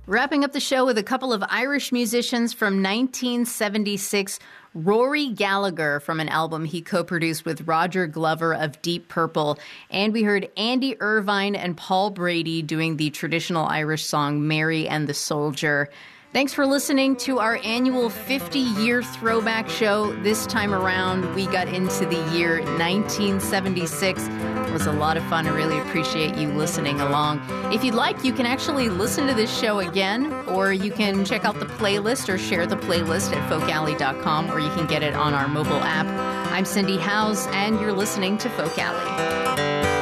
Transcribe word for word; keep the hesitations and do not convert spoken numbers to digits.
Wrapping up the show with a couple of Irish musicians from nineteen seventy-six, Rory Gallagher from an album he co-produced with Roger Glover of Deep Purple. And we heard Andy Irvine and Paul Brady doing the traditional Irish song Mary and the Soldier. Thanks for listening to our annual fifty-year throwback show. This time around, we got into the year nineteen seventy-six. It was a lot of fun. I really appreciate you listening along. If you'd like, you can actually listen to this show again, or you can check out the playlist or share the playlist at folk alley dot com, or you can get it on our mobile app. I'm Cindy Howes, and you're listening to Folk Alley.